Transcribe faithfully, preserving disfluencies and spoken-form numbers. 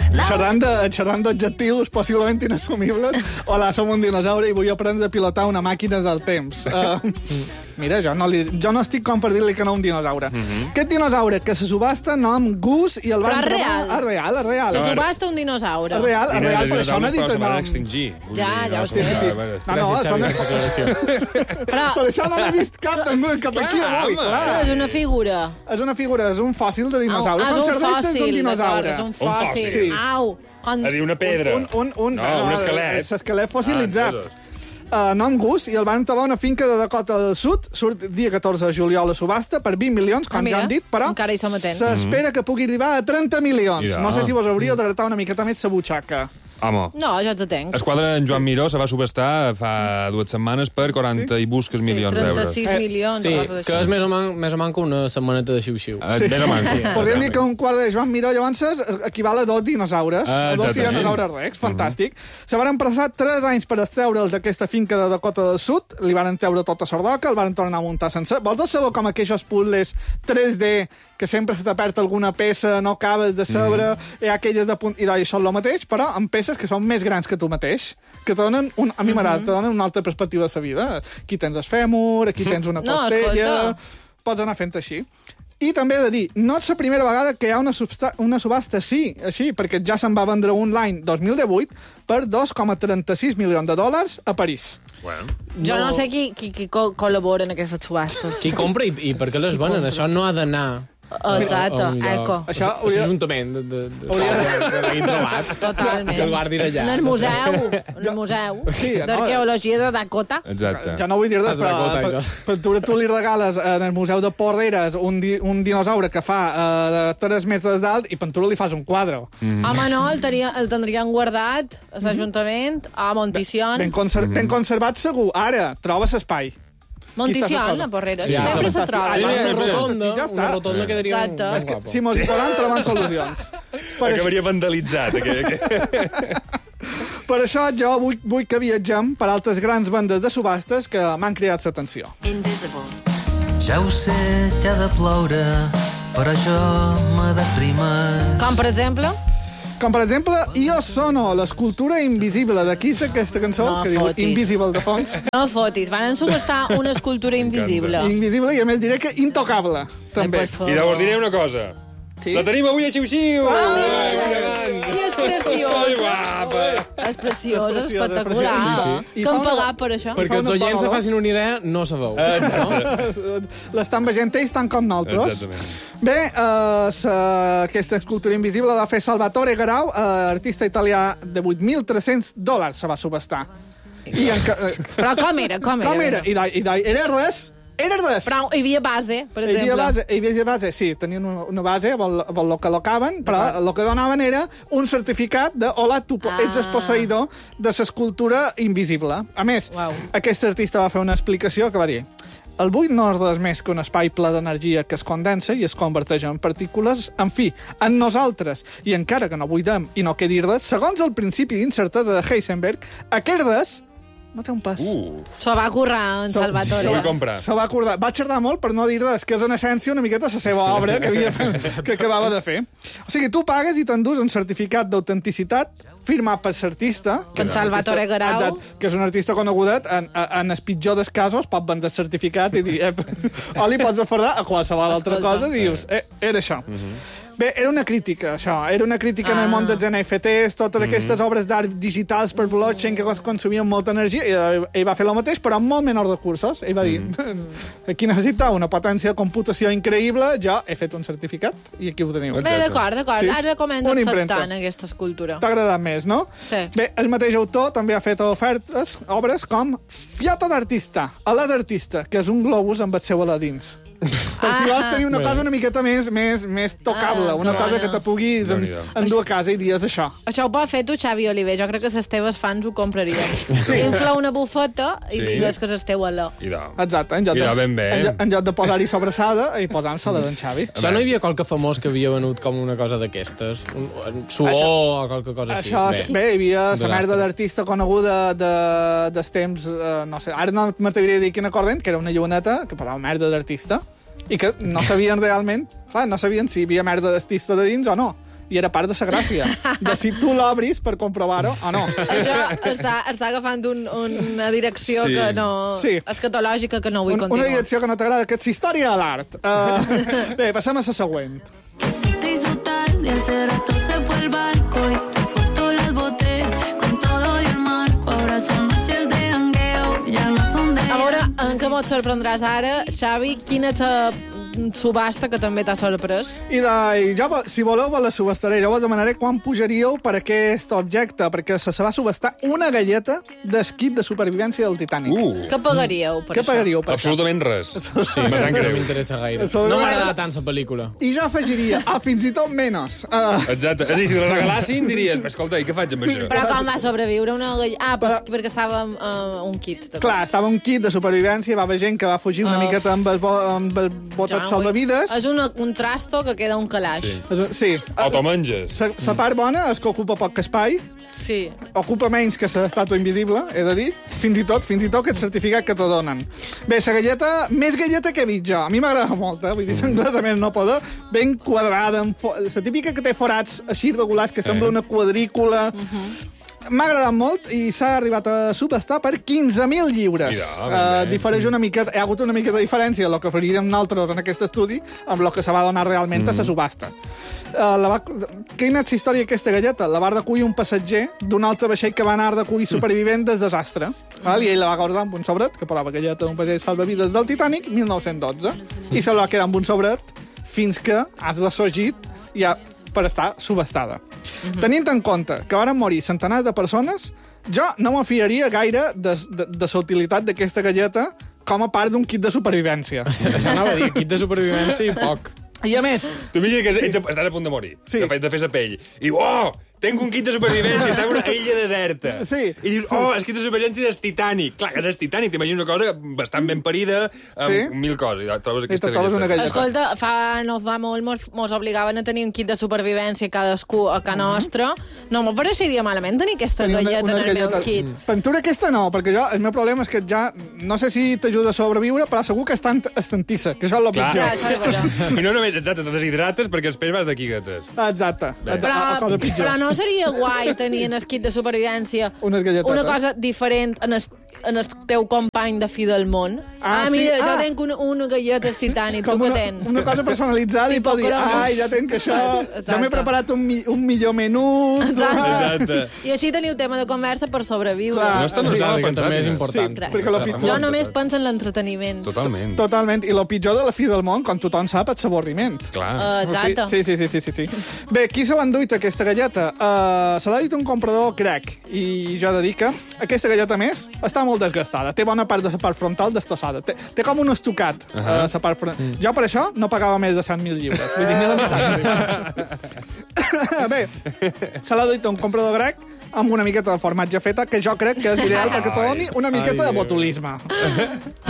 Xerrant de- xerrant d'objectius possiblement inassumibles. Hola, som un dinosaure i vull aprendre a pilotar una màquina del temps. Uh, mira, jo no, li, jo no estic com per dir-li que no a un dinosaure. Mhm. Aquest dinosaure que se subhasta nom Gus i el van Però és trobar... real. És real, és real. Se subhasta un dinosaure. És real, és real, per Els això n'ha dinosaures, dit però el se van nom. extingir. Vull Ja, dir, ja ho no, sé. sí, sí. No, no, Gràcies, són... Xavi, per l'aclaració. Però Per això no l'he vist cap d'en cap aquí Clar, avui, home. clar. és una figura. És una figura, és un fòssil de dinosaure. Ah, Són és un cerdestes d'un fòssil, dinosaure. d'acord, és un Un fòssil. fòssil. Sí. Au. Quan... És a dir, una pedra. Un, un, un, no, un esquelet. És esquelet fossilitzat. Ah, Uh, nom Gus, i el van trobar a una finca de Dakota del Sud, surt dia catorze de juliol a subhasta per vint milions, com Ah, mira, ja han dit, però encara hi som a temps. s'espera que pugui arribar a trenta milions. Ja. No sé si vos hauria de gratar una miqueta més sa butxaca. Home, No, jo t'ho tenc. el quadre d'en Joan Miró se va subestar fa dues setmanes per quaranta i busques milions d'euros. trenta-sis Eh, milions. Sí, o cosa que d'això. és més o, man, més o manca una setmaneta de xiu-xiu. Eh, Més o menys. Sí. Podríem dir que un quadre de Joan Miró llavors equival a dos dinosaures, Ah, a dos exactament. dinosaures rex, fantàstic. Se van passar tres anys per extreure'l d'aquesta finca de Dakota del Sud, li van treure tota sordoca, el van tornar a muntar sencer. Vols saber com aquells puzzles tres D que sempre se t'ha perd alguna peça, no acabes de saber, mm. hi ha aquelles de punt... I doncs, això és el mateix, però amb peces que són més grans que tu mateix, que te donen, un, a mi m'agrada, mm -hmm. te donen una altra perspectiva de la vida. Aquí tens el fèmur, aquí tens una No, costella... escolta. Pots anar fent així. I també he de dir, no és la primera vegada que hi ha una, substa una subhasta, sí, així, perquè ja se'n va vendre un l'any dos mil divuit per dos coma trenta-sis milions de dòlars a París. Bueno. Jo no sé qui, qui, qui co col·labora en aquestes subhastes. Qui compra i, i per què les venen? Això no ha d'anar... Exacte, a un lloc. eco. Això És hauria- l'Ajuntament de, de, de, Hauria- de, de l'hagin trobat. Totalment. Que el guardin allà. En el no sé. museu, en el museu Sí, no, d'arqueologia de Dakota. Exacte. Ja no vull dir res, Has de però recordar per, això. per tu, tu li regales en el Museu de Porreres un, di, un dinosaure que fa uh, de tres metres d'alt i per tu li fas un quadre. Mm. Home, no, el, tenia, el tindrien guardat a l'Ajuntament, a Montición. Ben, conser ben conservat segur. Ara, trobes espai. Montición, a Porreres. Sí, Sempre sí. se troba. Sí, Una sí, sí, rotonda, ja està. una rotonda quedaria Exacte. ben És Que, guapo. si mos hi poden trobar solucions. Per, això, Acabaria vandalitzat. Aquell, aquell. per això jo vull, vull que viatgem per altres grans bandes de subhastes que m'han cridat l'atenció. Ja ho sé que ha de ploure, però això me deprima. Com, per exemple? Com, per exemple, Io Sono, l'escultura invisible d'aquí aquesta cançó, No que diu fotis. Invisible de fons. No fotis, van subestar una escultura invisible. Invisible i, a més, diré que intocable, també. Ai, per favor. I llavors diré una cosa. Sí? La tenim avui a Xiu-Xiu! I és preciós. Que guapa! És preciós, és És preciós, espectacular. és preciós. Sí, Sí, sí. I Que fa hem una- pagat per això? Perquè els Fa una oients se paraula. facin una idea, no sabeu. Exacte. L'estan veient ells tant com nosaltres. Exactament. Bé, uh, sa, aquesta escultura invisible la va fer Salvatore Garau, uh, artista italià de vuit mil tres-cents dòlars se va subestar. I en, ca- eh, Però com era? Com era? com era? I, da- i da- era res? Era res! Però hi havia base, per Hi havia exemple. base, hi havia base, sí, tenien una, una base amb el, amb el que locaven, però el que donaven era un certificat de hola, tu Ah. ets el posseïdor de l'escultura invisible. A més, Uau. aquest artista va fer una explicació que va dir el buit no és res més que un espai ple d'energia que es condensa i es converteix en partícules, en fi, en nosaltres. I encara que no buidem i no quedi res, segons el principi d'incertesa de Heisenberg, aquest res no té un pas. Uh, S'ho va currar en So- Salvatore. se vull comprar. Se va acordar. Va xerrar molt per no dir res, que és en essència una miqueta la seva obra que, havia, que acabava de fer. O sigui, tu pagues i t'endús un certificat d'autenticitat firmat per l'artista. que En és un Salvatore artista- Garau. Exacte, que és un artista conegudet, en, en el pitjor dels casos pot vendre el certificat i dir, eh, o li pots afordar a qualsevol altra Escolta. cosa i dius, eh, era això. Bé, era una crítica, això. Era una crítica ah. en el món dels N F Ts, totes aquestes obres d'art digitals per blockchain que cons- consumien molta energia, i ell, ell va fer el mateix, però amb molt menors recursos. Ell va dir, aquí necessitava una potència de computació increïble, jo he fet un certificat i aquí ho teniu. Bé, d'acord, d'acord. Sí. Ara començo Una impremta. acceptant aquesta escultura. T'ha agradat més, no? Sí. Bé, el mateix autor també ha fet ofertes, obres com Fiato d'artista, Alà d'artista, que és un globus amb el seu alà dins. Per si vols tenir una Bé. cosa una miqueta més, més, més tocable, Ah, una que cosa bona. que te puguis en, Déu-n'hi-do. endur a casa i dies això. Això ho pot fer tu, Xavi Oliver. Jo crec que les teves fans ho comprarien. Sí. Infla una bufeta i Sí. digues que és el teu alò. I de... Exacte, en lloc I de, de ben bé. en, lloc- en lloc de posar-hi sobrassada i posant-se-la d'en Xavi. Això no hi havia qualque famós que havia venut com una cosa d'aquestes? Un- un Suor Això- o qualque cosa així? Això, bé, hi havia De la merda l'astre. d'artista coneguda de, dels temps, eh, no sé, ara no m'atreviria a dir quina corrent, que era una lluneta que parlava merda d'artista, i que no sabien realment, clar, no sabien si hi havia merda d'artista de dins o no. I era part de la gràcia, de si tu l'obris per comprovar-ho o no. Això està, està agafant un, una direcció Sí. que no... Sí. escatològica que no vull Un, continuar. una direcció que no t'agrada, que és història de l'art. Uh, bé, passem a la següent. Que se te hizo tarde, hace rato se fue el barco y tus fotos las boté con todo y el marco. Ahora son noches de jangueo, ya no son de... A veure, en què mos sorprendràs ara, Xavi? Quina és la subhasta que també t'ha sorprès? I, de, i jo, si voleu, me la subestaré. Jo vos demanaré quan pujaríeu per aquest objecte, perquè se, se va subestar una galleta d'esquit de supervivència del Titanic. Uh, Què pagaríeu per Què això? pagaríeu per absolutament res. Sí, Me sap no greu. m'interessa gaire. Això de- No m'agrada tant la pel·lícula. això? I jo afegiria, ah, fins i tot menys. Uh, Exacte. És a dir, si te la regalassin, diries, escolta, i què faig amb això? Però com va sobreviure una galleta? Ah, pues, perquè estava amb uh, un kit. d'acord. clar, estava un kit de supervivència, va haver gent que va fugir una Uf. miqueta amb el, bo, amb el botet Ja, salvavides. És una, un trasto que queda un calaix. Sí. És- Sí. O t'ho menges. La, la part bona és que ocupa poc espai, Sí. ocupa menys que l'estàtua invisible, he de dir, fins i tot, fins i tot aquest certificat que te donen. Bé, la galleta, més galleta que he vist jo. A mi m'agrada molt, eh? Vull dir, l'anglès a més no poder, ben quadrada, amb fo... la típica que té forats així irregulars, que sembla Eh. una quadrícula. M'ha agradat molt i s'ha arribat a subestar per quinze mil lliures. Mira, ben bé. difereix una miqueta, hi ha hagut una mica de diferència el que faríem nosaltres en aquest estudi amb el que se va donar realment a la subhasta. Uh, la va... Quina és la història d'aquesta galleta? La va recollir un passatger d'un altre vaixell que va anar a recollir supervivent del desastre. Val? I ell la va guardar amb un sobret, que porava galleta d'un vaixell salvavides del Titanic, mil nou-cents dotze. I se la va quedar amb un sobret fins que has ressorgit ja per estar subestada. Uh-huh. Tenint en compte que van morir centenars de persones, jo no me fiaria gaire de, de, de la utilitat d'aquesta galleta com a part d'un kit de supervivència. Això anava a dir, kit de supervivència i poc. I a més, T'imagina que ets, estàs a punt de morir, Sí. de, fe- de fer la pell, i oh, tenc un kit de supervivència, està en una illa deserta. Sí. I dius, oh, el kit de supervivència és Titanic. Clar, que és el Titanic, t'imagines una cosa bastant ben parida, amb Sí. mil coses, i trobes aquesta te trobes una galleta. Escolta, fa, no fa molt mos, mos obligaven a tenir un kit de supervivència cadascú a casa nostra. No m'ho pareixeria malament tenir aquesta Tenia una- galleta una en el meu galleta. kit. Pintura aquesta no, perquè jo, el meu problema és que ja, no sé si t'ajuda a sobreviure, però segur que estan estantissa, que això és el Clar. pitjor. Ja, això és veritat. I no només, exacte, te deshidrates perquè després vas d'aquí gates. Exacte, Bé. exacte, la Però, cosa pitjor. però no seria guai tenir en el kit de supervivència Unes galletetes. una cosa diferent en el, en el teu company de fi del món? Ah, ah mira, sí? jo Ah. tenc una, una galleta Titanic, tu Com què una, tens? una cosa personalitzada i Tipo pot dir, cromos. ai, ja tenc això, Exacte. ja m'he preparat un, mi, un millor menú. Exacte. Exacte. I així teniu tema de conversa per sobreviure. Clar. No està, no Sí, estava que pensat. també és Inés. important. Sí, perquè lo pitjor- Jo només penso en l'entreteniment. Totalment. Totalment, i el pitjor de la fi del món, com tothom sap, és l'avorriment. Clar. Uh, exacte. Sí, sí, sí, sí, sí, sí. Bé, qui se l'ha enduit, aquesta galleta? Uh, se l'ha dit un comprador grec, i jo he de dir que aquesta galleta més està molt desgastada. Té bona part de la part frontal destrossada. Té, té com un estucat, uh Ahà. -huh. uh, la part frontal. Mm. Jo per això no pagava més de cent mil lliures. Vull dir, mil Bé, se l'ha dit un comprador grec amb una miqueta de formatge feta, que jo crec que és ideal perquè te doni una miqueta Ai, de Déu. botulisme.